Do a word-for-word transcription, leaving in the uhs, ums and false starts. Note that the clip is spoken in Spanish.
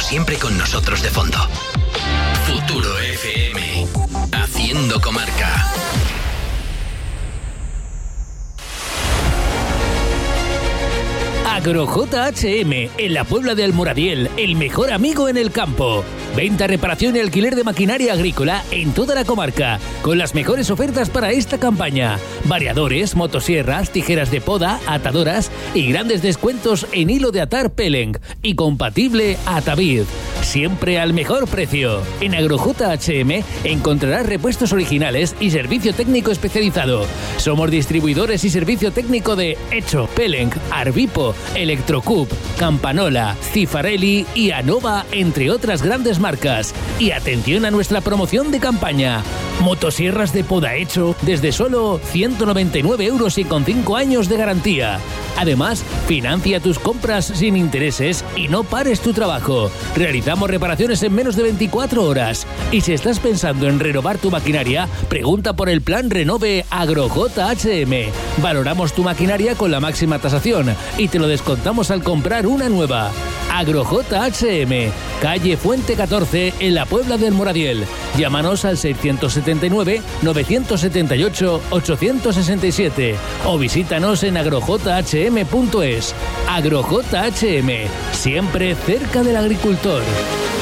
siempre con nosotros de fondo. Futuro F M, haciendo comarca. Agro J H M, en la Puebla de Almoradiel, el mejor amigo en el campo. Venta, reparación y alquiler de maquinaria agrícola en toda la comarca, con las mejores ofertas para esta campaña. Variadores, motosierras, tijeras de poda, atadoras y grandes descuentos en hilo de atar Peleng y compatible Atavid. Siempre al mejor precio. En Agro J H M encontrarás repuestos originales y servicio técnico especializado. Somos distribuidores y servicio técnico de Echo, Peleng, Arbipo, Electrocup, Campanola, Cifarelli y Anova, entre otras grandes marcas. Y atención a nuestra promoción de campaña. Motosierras de poda Echo desde solo ciento noventa y nueve euros y con cinco años de garantía. Además, financia tus compras sin intereses y no pares tu trabajo. Realizamos reparaciones en menos de veinticuatro horas. Y si estás pensando en renovar tu maquinaria, pregunta por el plan Renove Agro J H M. Valoramos tu maquinaria con la máxima tasación y te lo descontamos al comprar una nueva. Agro J H M, calle Fuente catorce, en la Puebla del Moradiel. Llámanos al seiscientos setenta y nueve, novecientos setenta y ocho, ochocientos sesenta y siete o visítanos en agro j h m punto es. Agro J H M, siempre cerca del agricultor.